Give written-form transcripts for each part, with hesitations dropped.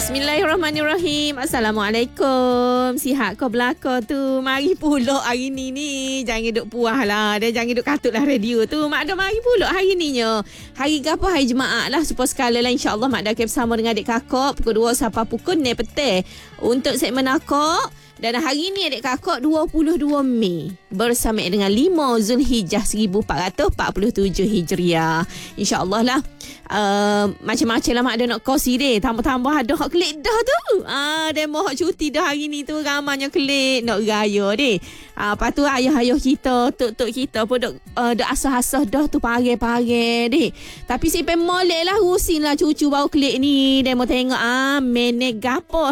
Bismillahirrahmanirrahim. Assalamualaikum. Sihat kau belakang tu. Mari pulak hari ni. Jangan duk puas lah. Dan jangan duk katut lah radio tu. Mak dah mari pulak hari ni nya. Hari ke apa? Hari Jumaat lah. Supaya sekali lah insyaAllah Mak dah bersama dengan adik kakak. Pukul 2 sampai pukul 9 petang. Untuk segmen akak. Dan hari ni adik kakak 22 Mei bersama dengan 5 Zulhijjah 1447 Hijriah. InsyaAllah lah. Macam-macam lah Mak ada nak kongsi deh. Tambah-tambah ada hak kelik dah tu. Demo hak cuti dah hari ni tu. Ramanya kelik nak raya deh. Lepas tu ayah-ayah kita, tok-tok kita pun dok asah-asah dah tu pagi-pagi deh. Tapi si pemolek lah rusing lah cucu bau kelik ni. Demo tengok menek gapo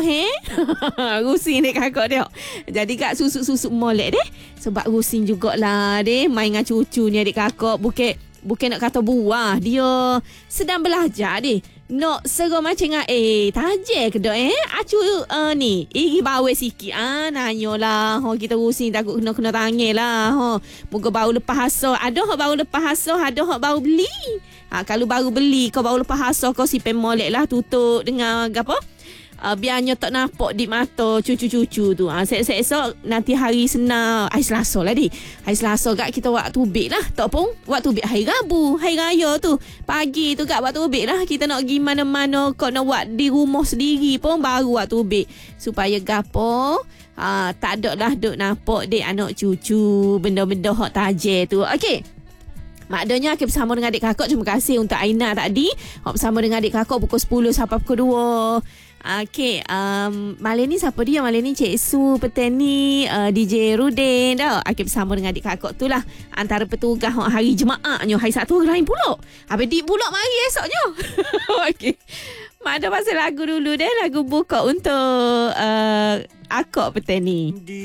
rusing dek kakak dia. Jadi kak susuk-susuk molek deh. Sebab rusing jugalah deh main dengan cucu ni adik kakak. Bukan nak kata buah. Dia sedang belajar deh. Nak serah macam tajam ke dak acu ni igi bawa sikit nanyalah kita rusing takut kena tangil lah moga baru lepas hasah ada hak baru lepas hasah ada hak baru beli kalau baru beli kau baru lepas hasah kau simpan molek lah tutup dengan apa biarnya tak nampak di mata cucu-cucu tu. Esok nanti hari Senang, hari Selasa lah di. Hari Selasa kat kita waktu tubik lah. Tak pun waktu tubik hari Rabu, hari raya tu. Pagi tu kat waktu tubik lah. Kita nak pergi mana-mana kau nak buat di rumah sendiri pun baru waktu tubik. Supaya gapo tak ada lah duk nampak dek anak cucu benda-benda hak tajam tu. Okey. Maknanya akan bersama dengan adik kakak. Terima kasih untuk Aina tadi. Bersama dengan adik kakak pukul 10 sampai pukul 2. Okey, malam ni siapa dia? Malam ni Cik Su, petani, DJ Rudin dah. Akan bersama dengan adik kakak tu lah. Antara petugas hari Jumaatnya. Hari Sabtu lain pula. Habis dik pula mari esoknya. Okey. Mak ada pasal lagu dulu deh. Lagu buka untuk akak petani.